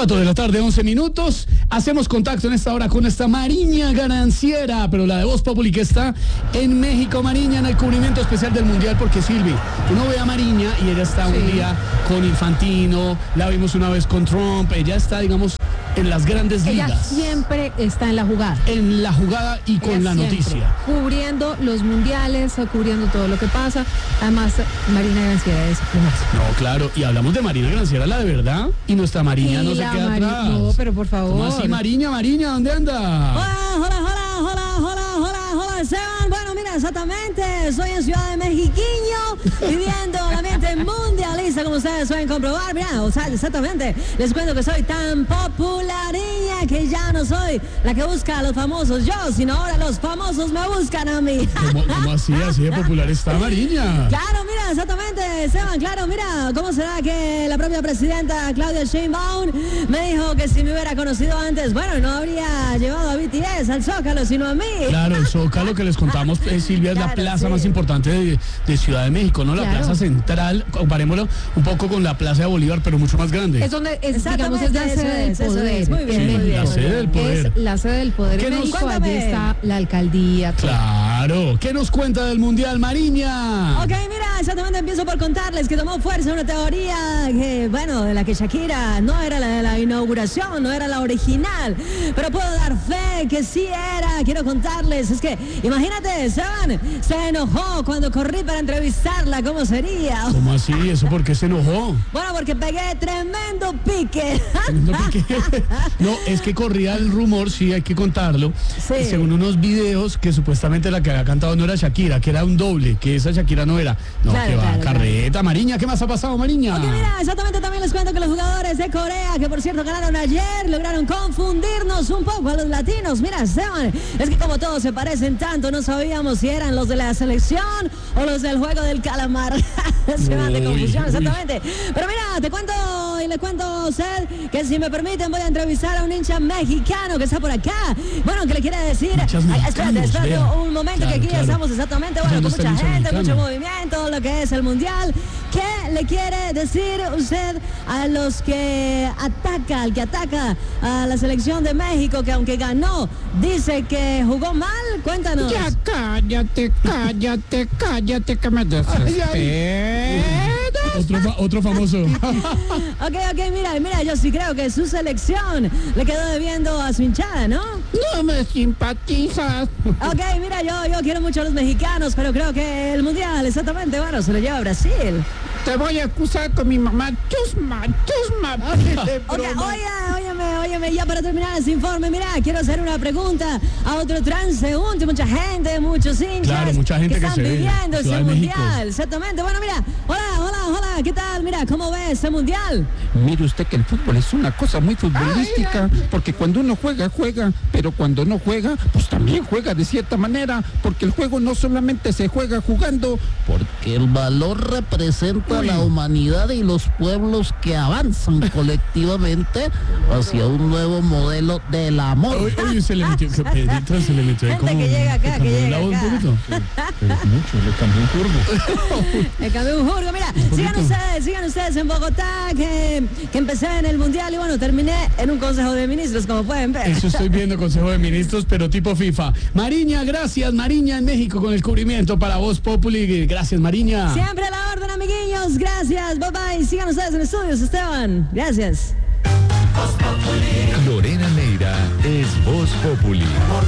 4 de la tarde, 11 minutos. Hacemos contacto en esta hora con esta Mariña Garanciera, pero la de Voz Populi, que está en México. Mariña, en el cubrimiento especial del Mundial, porque Silvi, uno ve a Mariña y ella está un día con Infantino, la vimos una vez con Trump, ella está, digamos, en las grandes ligas. Ella siempre está en la jugada. En la jugada y con ella la siempre, noticia. cubriendo los mundiales, cubriendo todo lo que pasa. Además, Mariña Garanciera es lo máximo. No, claro, y hablamos de Mariña Garanciera, la de verdad, y nuestra Mariña no se queda atrás. No, pero por favor. ¿Cómo así, Mariña, ¿dónde anda? Hola, Esteban. Bueno, mira, exactamente, soy en Ciudad de Mexiquiño, viviendo el ambiente mundialista, como ustedes pueden comprobar. Mira, o sea, exactamente, les cuento que soy tan populariña que ya no soy la que busca a los famosos yo, sino ahora los famosos me buscan a mí. ¿Cómo así de popular está Mariña? Claro, mira, exactamente, Esteban, claro, mira, ¿cómo será que la propia presidenta Claudia Sheinbaum me dijo que si me hubiera conocido antes, bueno, no habría llevado a BTS al Zócalo, sino a mí? Claro, el Zócalo que les contamos, Silvia, es la plaza más importante de Ciudad de México, ¿no? La plaza central, comparémoslo un poco con la plaza de Bolívar, pero mucho más grande. Es donde, digamos, es la sede del poder. Muy bien, sí, muy bien. La sede del poder. Es la sede del poder en México, allí está la alcaldía. Claro, ¿qué nos cuenta del Mundial, Mariña? Ok, mira, exactamente empiezo por contarles que tomó fuerza una teoría que, bueno, de la que Shakira no era la de la inauguración, no era la original, pero puedo dar fe que sí era. Quiero contarles, es que, imagínate, Esteban, se enojó cuando corrí para entrevistarla, ¿cómo sería? ¿Cómo así? ¿Eso por qué se enojó? Bueno, porque pegué tremendo pique. No, es que corría el rumor, sí, hay que contarlo, Sí. según unos videos que supuestamente la que había cantado no era Shakira, que era un doble, que esa Shakira no era. No, Claro, que va, claro, carreta, Mariña, ¿qué más ha pasado, Mariña? Ok, mira, exactamente también les cuento que los jugadores de Corea, que por cierto ganaron ayer, lograron confundirnos un poco a los latinos. Mira, Esteban, es que como todos se parecen tanto, no sabíamos si eran los de la selección o los del juego del calamar. Se van de confusión, exactamente. Pero mira, te cuento y le cuento a usted que si me permiten voy a entrevistar a un hincha mexicano que está por acá. Bueno, que le quiere decir... Espérate un momento, claro, que aquí claro. estamos exactamente, bueno, con ¿Dónde está mucha el hincha gente, mexicano? mucho movimiento, lo que es el Mundial. ¿Qué le quiere decir usted a los que al que ataca a la selección de México, que aunque ganó, dice que jugó mal? Cuéntanos. Ya cállate, que me desesperas. Otro famoso. Ok, mira, yo sí creo que su selección le quedó debiendo a su hinchada, ¿no? No me simpatizas. Ok, mira, yo quiero mucho a los mexicanos, pero creo que el Mundial, exactamente, bueno, se lo lleva a Brasil. Te voy a acusar con mi mamá. Chusma. Ok, óyeme, ya para terminar ese informe, mira, quiero hacer una pregunta a otro transeúnte, mucha gente, muchos hinchas. Claro, mucha gente que están se ve en viviendo ese Ciudad de México. Mundial, exactamente. Bueno, mira, hola, ¿qué tal? Mira, ¿cómo ves ese Mundial? Mire usted que el fútbol es una cosa muy futbolística, porque cuando uno juega, pero cuando no juega, pues también juega de cierta manera, porque el juego no solamente se juega jugando, porque el valor representa a la humanidad y los pueblos que avanzan colectivamente hacia un nuevo modelo del amor. Oye, se le metió, que Pedrito se le metió ahí Gente como... que llega acá, cambió que llega la voz un acá. poquito. Le cambió un curvo. Me cambié un jurgo, mira, sigan ustedes en Bogotá, que empecé en el Mundial y bueno, terminé en un Consejo de Ministros, como pueden ver. Eso estoy viendo, Consejo de Ministros, pero tipo FIFA. Mariña, gracias, Mariña en México con el cubrimiento para Voz Populi. Gracias, Mariña. Siempre a la orden, amiguiños, gracias, bye, sigan ustedes en estudios, Esteban, gracias. Lorena Neira es Voz Populi.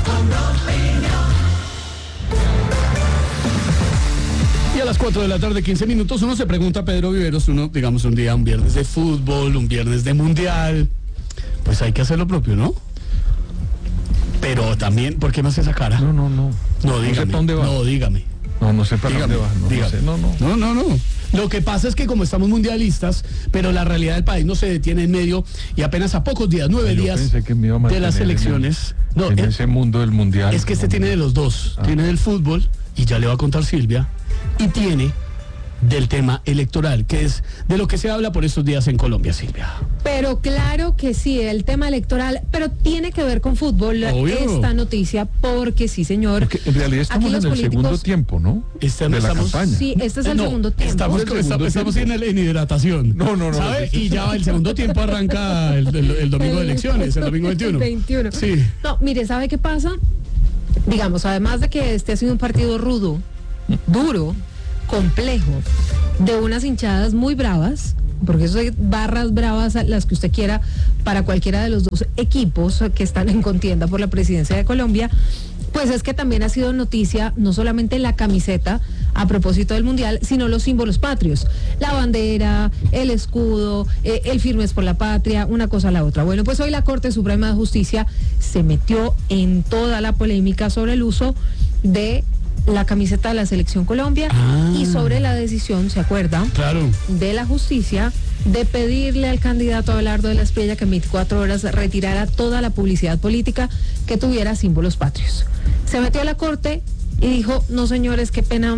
Y a las 4 de la tarde, 15 minutos, uno se pregunta, Pedro Viveros, digamos, un viernes de fútbol, un viernes de mundial, pues hay que hacer lo propio, ¿no? Pero también, ¿por qué me hace esa cara? No. No, dígame. No sé para dónde va. No, dígame. No sé para Dígame, dónde va. dígame. Sé. No. Lo que pasa es que como estamos mundialistas, pero la realidad del país no se detiene en medio y apenas a pocos días, 9 Yo días pensé que me iba a de mantener las elecciones. en ese mundo del mundial. Es que este tiene de los dos. Tiene del fútbol, y ya le va a contar Silvia, y tiene del tema electoral, que es de lo que se habla por estos días en Colombia, Silvia. Pero claro que sí, el tema electoral, pero tiene que ver con fútbol Obvio. esta noticia, porque sí, señor. Porque en realidad estamos Aquí en los el segundo políticos- tiempo, ¿no? De la campaña. Sí, este es el No, segundo tiempo. Estamos en hidratación. No. ¿Sabe? Y ya el segundo tiempo arranca el domingo de elecciones, el domingo 21. El 21. Sí. No, mire, ¿sabe qué pasa? Digamos, además de que este ha sido un partido rudo, duro, complejo, de unas hinchadas muy bravas, porque eso es barras bravas las que usted quiera para cualquiera de los dos equipos que están en contienda por la presidencia de Colombia, pues es que también ha sido noticia no solamente la camiseta a propósito del Mundial, sino los símbolos patrios, la bandera, el escudo, el Firmes por la Patria, una cosa a la otra. Bueno, pues hoy la Corte Suprema de Justicia se metió en toda la polémica sobre el uso de la camiseta de la Selección Colombia y sobre la decisión, ¿se acuerda? Claro. De la justicia de pedirle al candidato Abelardo de la Espriella que en 24 horas retirara toda la publicidad política que tuviera símbolos patrios. Se metió a la corte y dijo, no señores, qué pena,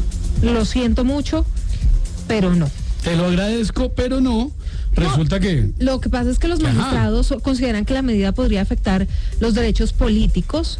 lo siento mucho, pero no. Te lo agradezco, pero no. Resulta que... Lo que pasa es que los Ajá. magistrados consideran que la medida podría afectar los derechos políticos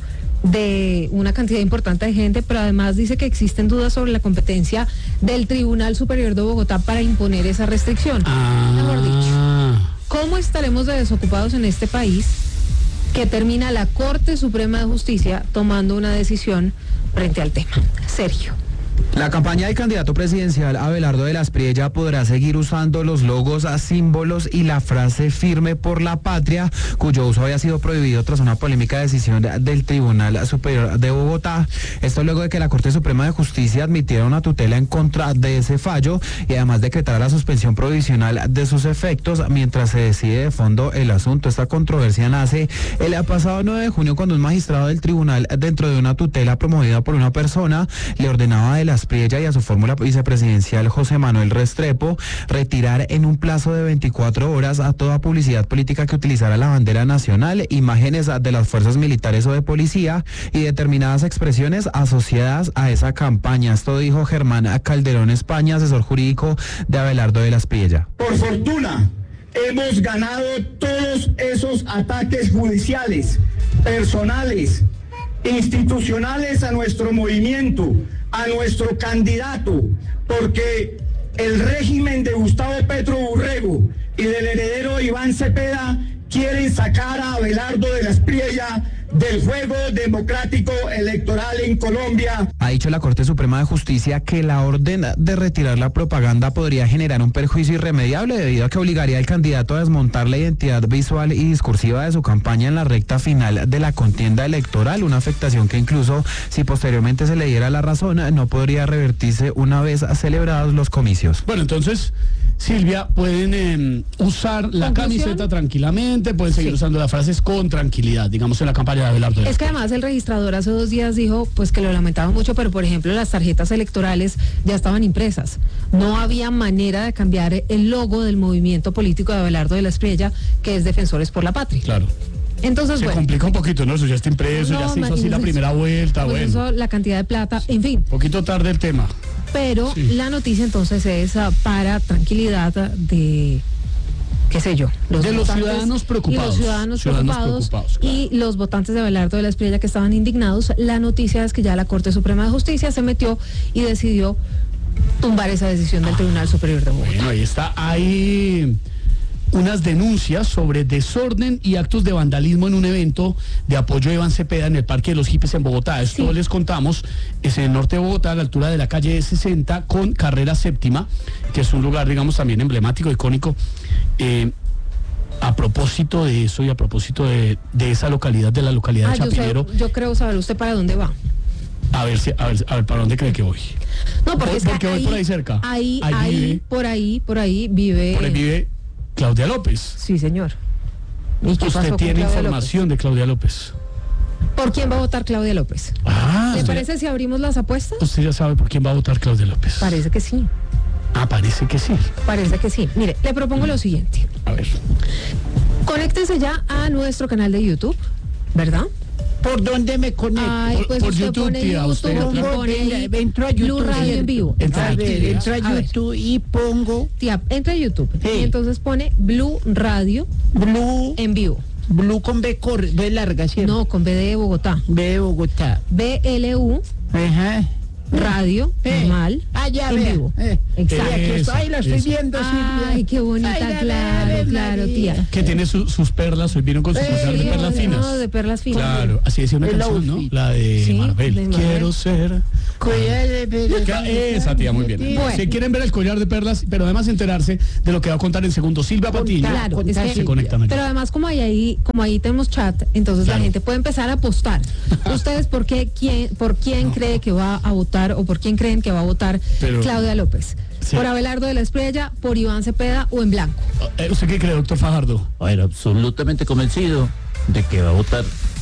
de una cantidad importante de gente, pero además dice que existen dudas sobre la competencia del Tribunal Superior de Bogotá para imponer esa restricción. Mejor dicho, ¿cómo estaremos de desocupados en este país que termina la Corte Suprema de Justicia tomando una decisión frente al tema? Sergio. La campaña del candidato presidencial Abelardo de la Espriella podrá seguir usando los logos, símbolos y la frase firme por la patria, cuyo uso había sido prohibido tras una polémica decisión del Tribunal Superior de Bogotá. Esto luego de que la Corte Suprema de Justicia admitiera una tutela en contra de ese fallo y además decretara la suspensión provisional de sus efectos mientras se decide de fondo el asunto. Esta controversia nace el pasado 9 de junio cuando un magistrado del tribunal, dentro de una tutela promovida por una persona, le ordenaba a de la Espriella y a su fórmula vicepresidencial José Manuel Restrepo retirar en un plazo de 24 horas a toda publicidad política que utilizara la bandera nacional, imágenes de las fuerzas militares o de policía y determinadas expresiones asociadas a esa campaña. Esto dijo Germán Calderón España, asesor jurídico de Abelardo de la Espriella. Por fortuna, hemos ganado todos esos ataques judiciales, personales, institucionales a nuestro movimiento, a nuestro candidato, porque el régimen de Gustavo Petro Urrego y del heredero Iván Cepeda quieren sacar a Abelardo de la Espriella del juego democrático electoral en Colombia. Ha dicho la Corte Suprema de Justicia que la orden de retirar la propaganda podría generar un perjuicio irremediable debido a que obligaría al candidato a desmontar la identidad visual y discursiva de su campaña en la recta final de la contienda electoral, una afectación que incluso si posteriormente se le diera la razón no podría revertirse una vez celebrados los comicios. Bueno, entonces, Silvia, pueden usar la ¿Conclusión? camiseta tranquilamente, pueden seguir usando las frases con tranquilidad, digamos en la campaña de Abelardo. Es que además el registrador hace 2 días dijo pues que lo lamentaba mucho, pero por ejemplo las tarjetas electorales ya estaban impresas. No había manera de cambiar el logo del movimiento político de Abelardo de la Espriella, que es Defensores por la Patria. Claro. Entonces, Se bueno. complica un poquito, ¿no? Eso ya está impreso, ya se hizo así la primera vuelta, Pues bueno. eso, la cantidad de plata, en fin. Poquito tarde el tema. Pero Sí. la noticia entonces es para tranquilidad de, qué sé yo, De los votantes ciudadanos preocupados. Y los ciudadanos preocupados, claro. y los votantes de Abelardo de la Espriella que estaban indignados. La noticia es que ya la Corte Suprema de Justicia se metió y decidió tumbar esa decisión del Tribunal Superior de Bogotá. Bueno, ahí está. Hay unas denuncias sobre desorden y actos de vandalismo en un evento de apoyo a Iván Cepeda en el Parque de los Hippies en Bogotá. Esto Sí. les contamos, es en el norte de Bogotá, a la altura de la calle 60 con Carrera Séptima, que es un lugar, digamos, también emblemático, icónico. A propósito de eso y a propósito de esa localidad, de la localidad de Chapinero, yo creo saber usted para dónde va. a ver, ¿para dónde cree que voy? No, porque es que Porque voy por ahí cerca. Ahí, vive- por ahí vive. Por ahí vive Claudia López. Sí, señor. ¿Y qué pasó Usted con tiene Claudia información de Claudia López. López? ¿Por quién va a votar Claudia López? ¿Le usted, parece si abrimos las apuestas? usted ya sabe por quién va a votar Claudia López. Parece que sí. Parece que sí. Parece que sí. Mire, le propongo lo siguiente. A ver. Conéctese ya a nuestro canal de YouTube, ¿verdad? ¿Por dónde me conecto? Ay, pues por usted YouTube, pone tía, YouTube usted. y Pongo pone ahí entro a Blue YouTube. Radio en vivo. Entra A aquí, ver, entro a A ver. YouTube y pongo Tía, entra a YouTube Sí. y entonces pone Blue Radio Blue, en vivo. Blue con B larga, ¿cierto? No, con B de Bogotá. B de Bogotá. BLU Ajá. Radio normal Ya en vea. vivo. Sí, Exacto. aquí estoy, ahí la estoy Eso. viendo, Silvia. Ay, qué bonita, Ay, claro, claro, tía. Que tiene sus perlas, hoy vino con su especial de Sí, perlas no, finas. de perlas finas. Claro, así decía una El canción, ¿no? outfit. La de Sí, Marvel. de Marvel. Quiero ser. Esa tía, muy bien. Bueno. Si quieren ver el collar de perlas, pero además enterarse de lo que va a contar en segundos Silvia Patiño, Claro, es que- se conectan allí. pero además como ahí tenemos chat, entonces Claro. la gente puede empezar a apostar. Ustedes por quién cree que va a votar o por quién creen que va a votar Pero- Claudia López. Sí. Por Abelardo de la Espriella, por Iván Cepeda o en blanco. ¿Usted qué cree, doctor Fajardo? A ver, absolutamente convencido de que va a votar.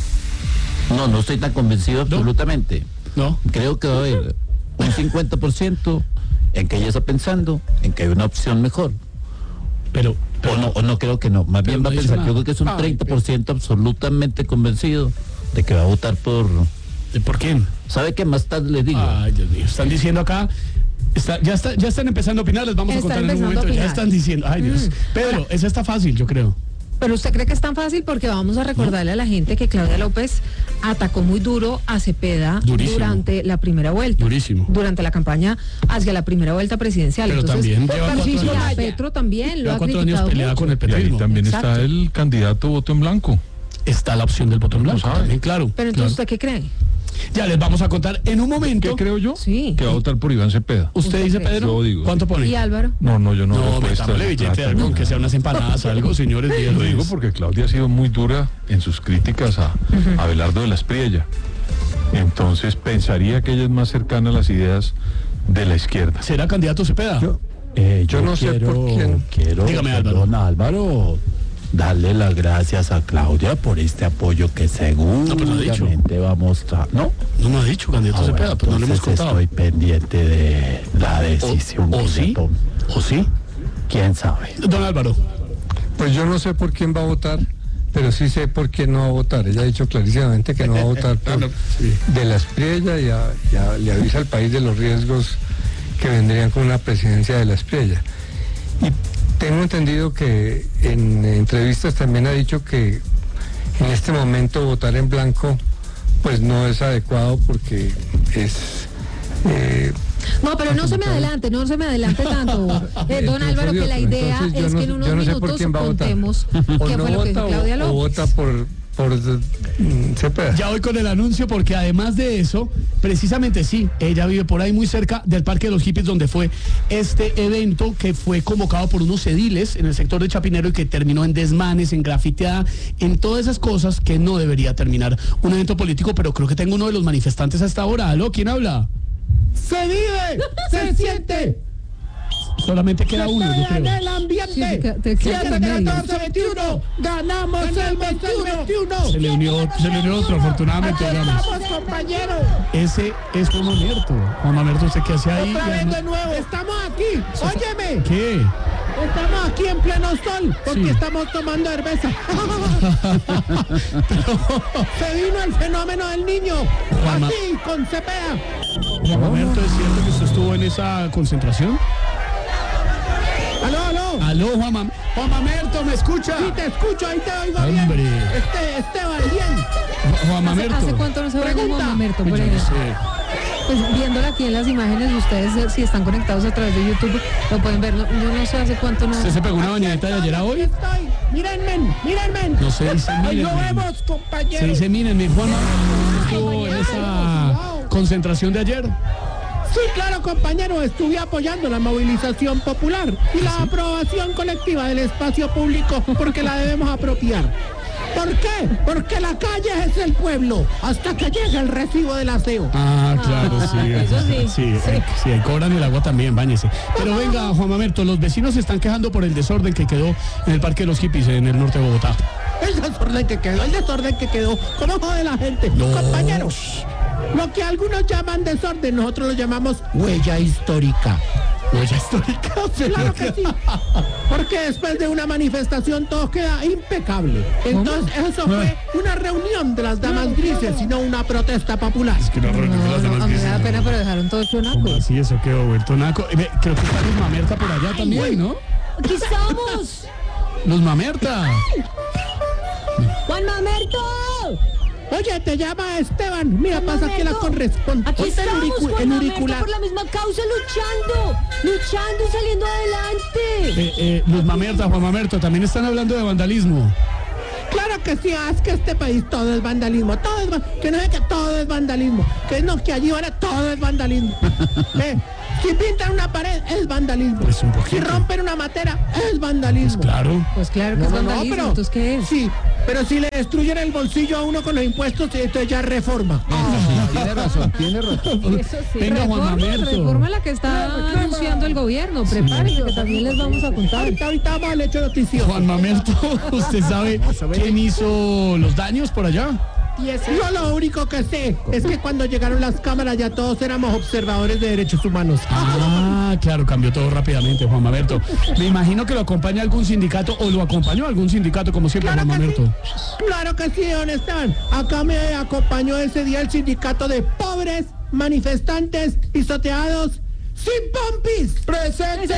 No estoy tan convencido absolutamente. ¿No? Creo que va a haber un 50% en que ella está pensando en que hay una opción mejor. Pero O no creo que no. Más Pero bien va a no dice pensar. nada. Yo creo que es un 30% absolutamente convencido de que va a votar por. ¿por quién? ¿Sabe qué más tarde les digo? Ay, Dios mío, están diciendo acá. Ya están empezando a opinar, les vamos a Están contar en un empezando a momento. Ya opinar. están diciendo, ay Dios. Pedro, esa está fácil, yo creo. Pero usted cree que es tan fácil porque vamos a recordarle a la gente que Claudia López atacó muy duro a Cepeda Durísimo. durante la primera vuelta. Durísimo. Durante la campaña hacia la primera vuelta presidencial. Pero Entonces, también lleva 4 y a años. Petro también lo Lleva ha 4 años criticado peleada mucho. con el Y ahí petrismo. también Exacto. está el candidato voto en blanco. Está la opción del botón blanco, sabe. también, claro. Pero entonces, claro. ¿usted qué cree? Ya les vamos a contar en un momento. ¿Qué creo yo? Sí. Que va a votar por Iván Cepeda. ¿Usted dice, cree? Pedro? Yo digo, ¿Cuánto pone? ¿Y Álvaro? No, yo no. No, apuesto metámosle a billete plata, de algo, no. que sea unas empanadas, algo, señores. Lo digo porque Claudia ha sido muy dura en sus críticas a Abelardo de la Espriella. Entonces pensaría que ella es más cercana a las ideas de la izquierda. ¿Será candidato Cepeda? Yo no sé por quién. Quiero, Dígame, Álvaro. perdón, Álvaro, darle las gracias a Claudia por este apoyo que No, pero no ha dicho. seguramente va a mostrar. ¿No? No me ha dicho candidato Ah, Cepeda, bueno, pues no le hemos entonces contado. estoy pendiente de la decisión. ¿O que sí? ella tome. ¿O sí? ¿Quién sabe? Don Álvaro. Pues yo no sé por quién va a votar, pero sí sé por quién no va a votar. Ella ha dicho clarísimamente que no va a votar por de la Espriella y le avisa al país de los riesgos que vendrían con una presidencia de la Espriella. Y tengo entendido que en entrevistas también ha dicho que en este momento votar en blanco pues no es adecuado porque es... No, pero no se me adelante tanto, don Álvaro, que la idea Entonces, yo es no- que en unos yo no sé por minutos quién va a votar. contemos o qué no fue lo que dijo vota Claudia o López. vota por Cepeda. Ya voy con el anuncio porque además de eso, precisamente sí, ella vive por ahí muy cerca del Parque de los Hippies donde fue este evento que fue convocado por unos ediles en el sector de Chapinero y que terminó en desmanes, en grafiteada, en todas esas cosas que no debería terminar un evento político, pero creo que tengo uno de los manifestantes hasta ahora. ¿Aló? ¿Quién habla? ¡Se vive! ¡Se siente! Solamente queda uno, yo ¡En creo. el ambiente! Sí, te quedas en medio. 14-21! ¡Ganamos el 21! Se le unió otro, afortunadamente. digamos. ¡Vamos, compañero! Ese es Juan Mamerto. Juan Mamerto, ¿usted qué hace ahí? Otra vez Además- de nuevo. Estamos aquí. Óyeme. ¿Qué? Estamos aquí en pleno sol porque Sí. estamos tomando cerveza. Se vino el fenómeno del niño. Juanma- Así, con Cepeda. Juan Mamerto, ¿es cierto que usted estuvo en esa concentración? Aló. Aló, Juan Mamerto, ¿me escucha? Sí, te escucho, ahí te oigo bien. Hombre. Esteban, bien. Juan Mamerto. ¿Hace cuánto no se baña Pregunta. Juan Mamerto, por Yo no ejemplo? sé. Pues viéndola aquí en las imágenes, ustedes si están conectados a través de YouTube, lo pueden ver. Yo no sé hace cuánto no. ¿Usted se pegó una bañadita de ayer a Aquí hoy? estoy. Mírenme. No se dice Ahí lo mírenme. vemos, compañero. Se dice mírenme, Juan Mamerto estuvo en esa concentración de ayer. Sí, claro, compañero, estuve apoyando la movilización popular y la aprobación colectiva del espacio público porque la debemos apropiar. ¿Por qué? Porque la calle es el pueblo hasta que llegue el recibo del aseo. Ah, claro, sí. eso sí. Sí, ahí cobran el agua también, báñese. Pero venga, Juan Mamerto, los vecinos se están quejando por el desorden que quedó en el Parque de los Hippies en el norte de Bogotá. El desorden que quedó. ¿Cómo jode la gente? No. Compañeros, lo que algunos llaman desorden, nosotros lo llamamos huella histórica. Huella histórica, pero... Claro que sí. Porque después de una manifestación todo queda impecable. Entonces eso fue una reunión de las damas grises y no una protesta popular. Es que una reunión de las damas A mí me grises, da no. pena, pero dejaron todo hecho naco. ¿Cómo así? Eso quedó vuelto naco. Creo que está Luz Mamerta por allá también, ¿no? ¡Aquí estamos! Luz Mamerta. ¡Juan Mamerto! Oye, te llama Esteban. Mira, pasa aquí la corresponde. Aquí Ponte estamos, Juan el Mamerto, auricular. por la misma causa, luchando y saliendo adelante. Luz Mamerta, Juan Mamerto, también están hablando de vandalismo. Claro que sí, es que este país todo es vandalismo, que no es que todo es vandalismo, que no, que allí ahora todo es vandalismo. Si pintan una pared es vandalismo, Pues un poquito. si rompen una matera es vandalismo. Claro. Pues claro que es vandalismo, pero entonces ¿qué es? sí, pero si le destruyen el bolsillo a uno con los impuestos, entonces ya reforma. Tiene razón. Eso sí. Venga, Juan Mamerto. Reforma la que está anunciando el gobierno. Prepárense que también les vamos a contar. Ahorita vamos al hecho noticioso. Juan Mamerto, ¿usted sabe quién hizo los daños por allá? Yo lo único que sé es que cuando llegaron las cámaras ya todos éramos observadores de derechos humanos. Ah, claro, cambió todo rápidamente, Juan Mamerto. Me imagino que lo acompaña algún sindicato o lo acompañó algún sindicato, como siempre, Claro Juan que Mamerto. sí. Claro que sí, don Esteban. Acá me acompañó ese día el sindicato de pobres, manifestantes, pisoteados, sin pompis. ¡Presente!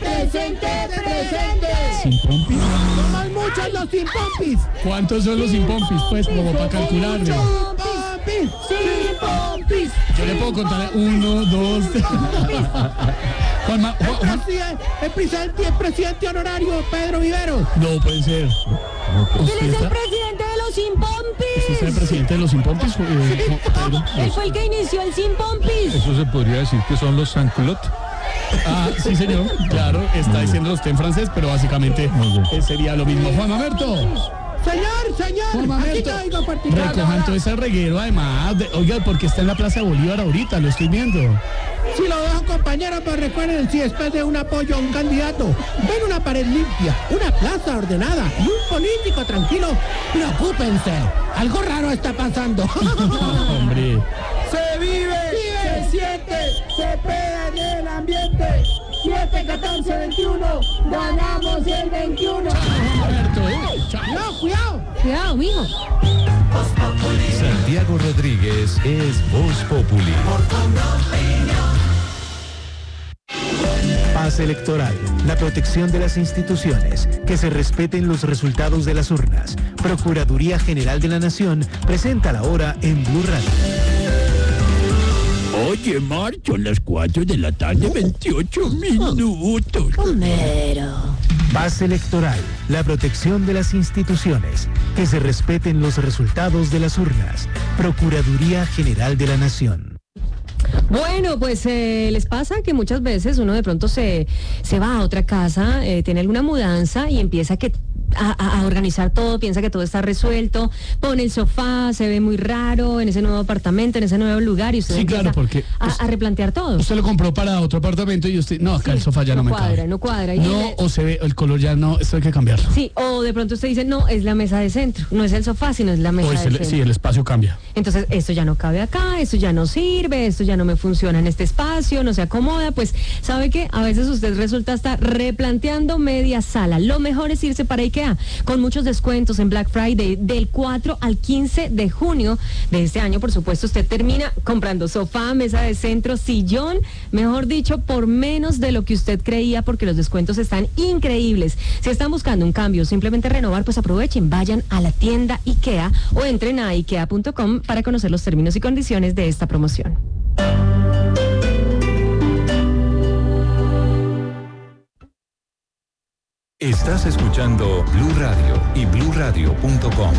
¿Sin pompis? Somos muchos los sin pompis. ¿Cuántos son los sin pompis? Pues, como para calcularle. Sin pompis. Yo le puedo contar 1, 2. Juan, El presidente honorario, Pedro Viveros. no puede ser. Él ¿Usted es el está- presidente de los Sin ¿Usted es el Pompis. presidente de los sin pompis? Pedro? Él fue el que inició el Sin Pompis. Eso se podría decir que son los Saint-Culot. Ah, sí, señor. Claro, está diciendo usted en francés, pero básicamente sería lo mismo. Juan Mamerto. Señor, Juan aquí te Mamerto. oigo particular. Recojan todo ese reguero, además. Oiga, porque está en la Plaza Bolívar ahorita, lo estoy viendo. Si lo dejo, compañero, pues recuerden, si después de un apoyo a un candidato, ven una pared limpia, una plaza ordenada y un político tranquilo, preocúpense. Algo raro está pasando. Hombre. Se vive, se siente, se pega en el ambiente. 7, 14, 21, ganamos el 21. Mamerto. Cuidado. Cuidado, mijo. Santiago Rodríguez es Voz Populi. Paz electoral, la protección de las instituciones, que se respeten los resultados de las urnas. Procuraduría General de la Nación presenta la hora en Blue Radio. Oye, Mar, son las 4 de la tarde, 28 minutos. Paz electoral, la protección de las instituciones, que se respeten los resultados de las urnas. Procuraduría General de la Nación. Bueno, pues les pasa que muchas veces uno de pronto se va a otra casa, tiene alguna mudanza y empieza a organizar todo, piensa que todo está resuelto, pone el sofá, se ve muy raro en ese nuevo apartamento, en ese nuevo lugar y usted Sí, empieza claro, porque a replantear todo. Usted lo compró para otro apartamento y usted, no, acá el sofá ya no me cabe. No cuadra. Y No, o se ve, el color ya no, esto hay que cambiarlo. sí, o de pronto usted dice, no, es la mesa de centro, no es el sofá, sino es la mesa O de es centro. sí, el espacio cambia. Entonces, esto ya no cabe acá, esto ya no sirve, esto ya no me funciona en este espacio, no se acomoda, pues, ¿sabe qué? A veces usted resulta hasta replanteando media sala. Lo mejor es irse para IKEA, con muchos descuentos en Black Friday, del 4 al 15 de junio de este año, por supuesto, usted termina comprando sofá, mesa de centro, sillón, mejor dicho, por menos de lo que usted creía, porque los descuentos están increíbles. Si están buscando un cambio, simplemente renovar, pues aprovechen, vayan a la tienda IKEA o entren a ikea.com para conocer los términos y condiciones de esta promoción. Estás escuchando Blue Radio y BlueRadio.com.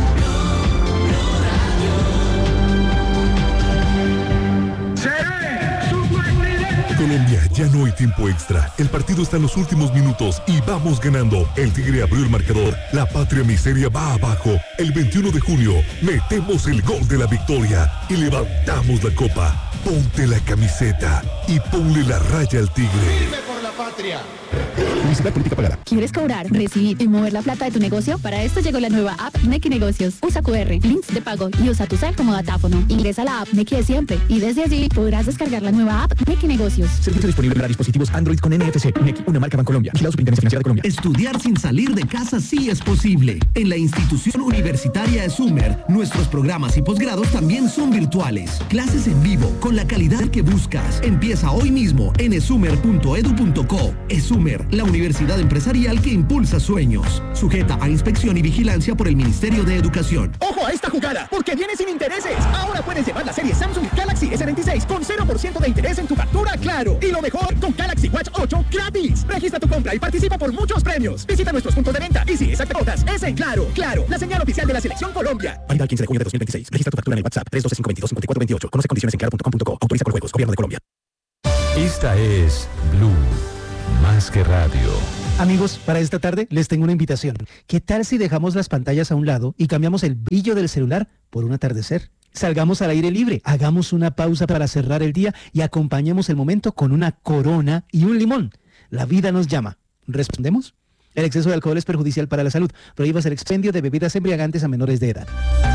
Colombia, ya no hay tiempo extra. El partido está en los últimos minutos y vamos ganando. El Tigre abrió el marcador. La patria miseria va abajo. El 21 de junio metemos el gol de la victoria y levantamos la copa. Ponte la camiseta y ponle la raya al Tigre. Por la patria. Publicidad política pagada. ¿Quieres cobrar, recibir y mover la plata de tu negocio? Para esto llegó la nueva app Nequi Negocios. Usa QR, links de pago y usa tu cel como datáfono. Ingresa a la app Nequi de siempre y desde allí podrás descargar la nueva app Nequi Negocios. Servicio disponible para dispositivos Android con NFC. Nequi, una marca Bancolombia. Vigilado Superintendencia Financiera de Colombia. Estudiar sin salir de casa sí es posible. En la institución universitaria ESUMER, nuestros programas y posgrados también son virtuales. Clases en vivo con la calidad que buscas. Empieza hoy mismo en esumer.edu.co. ESUMER, la universidad empresarial que impulsa sueños. Sujeta a inspección y vigilancia por el Ministerio de Educación. ¡Ojo a esta jugada! Porque viene sin intereses. Ahora puedes llevar la serie Samsung Galaxy S26 con 0% de interés en tu factura, claro. Y lo mejor, con Galaxy Watch 8 gratis. Registra tu compra y participa por muchos premios. Visita nuestros puntos de venta y si es Actabotas, es en Claro. Claro, la señal oficial de la Selección Colombia. Válido el 15 de junio de 2026. Registra tu factura en el WhatsApp 312-522-5428. Conoce condiciones en claro.com.co. Autoriza con juegos. Gobierno de Colombia. Esta es Blue, más que radio. Amigos, para esta tarde les tengo una invitación. ¿Qué tal si dejamos las pantallas a un lado y cambiamos el brillo del celular por un atardecer? Salgamos al aire libre, hagamos una pausa para cerrar el día y acompañemos el momento con una corona y un limón. La vida nos llama. ¿Respondemos? El exceso de alcohol es perjudicial para la salud. Prohíbas el expendio de bebidas embriagantes a menores de edad.